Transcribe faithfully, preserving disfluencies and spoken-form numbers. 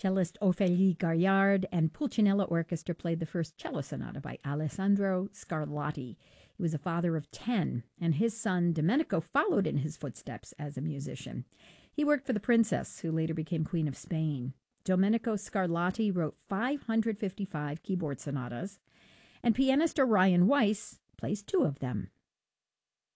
Cellist Ophélie Gaillard and Pulcinella Orchestra played the first cello sonata by Alessandro Scarlatti. He was a father of ten, and his son Domenico followed in his footsteps as a musician. He worked for the princess, who later became Queen of Spain. Domenico Scarlatti wrote five hundred fifty-five keyboard sonatas, and pianist Orion Weiss plays two of them.